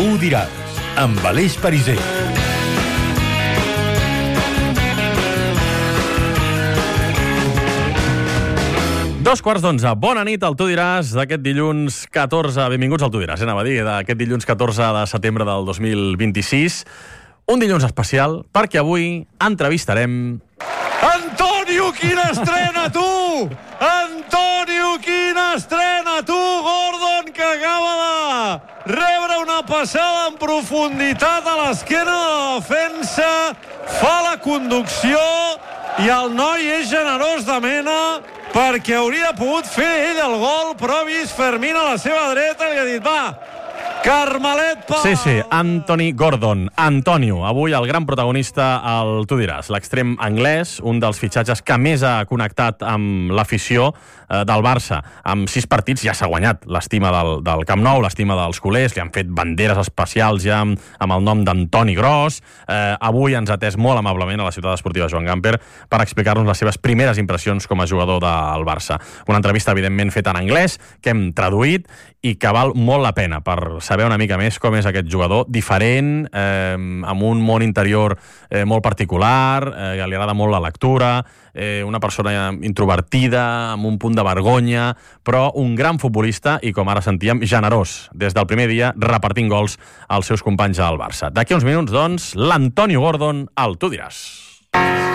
Tu ho diràs, amb Aleix Pariser. Dos quarts d'onze. Bona nit, al Tu diràs d'aquest dilluns 14... Benvinguts al Tu diràs, anava a dir, d'aquest dilluns 14 de setembre del 2026. Un dilluns especial, perquè avui entrevistarem... Antonio, quina estrena, tu! Antonio, quina estrena, tu! Gordon, que acaba de rebre una passada en profunditat a l'esquena de la defensa, fa la conducció i el noi és generós de mena perquè hauria pogut fer ell el gol, però ha vist Fermín a la seva dreta i li ha dit, va, Carmelet pa... Sí, Anthony Gordon. Antonio, avui el gran protagonista al Tu diràs. L'extrem anglès, un dels fitxatges que més ha connectat amb l'afició del Barça. Amb 6 partits ja s'ha guanyat l'estima del Camp Nou, l'estima dels culers, li han fet banderes especials ja amb el nom d'Antoni Gros. Avui ens ha atès molt amablement a la ciutat esportiva Joan Gamper per explicar-nos les seves primeres impressions com a jugador del Barça. Una entrevista, evidentment, feta en anglès, que hem traduït i que val molt la pena per saber una mica més com és aquest jugador, diferent, amb un món interior molt particular, que li agrada molt la lectura, una persona introvertida, amb un punt de vergonya, però un gran futbolista i, com ara sentíem, generós, des del primer dia, repartint gols als seus companys al Barça. D'aquí uns minuts, doncs, l'Antonio Gordon al Tu diràs.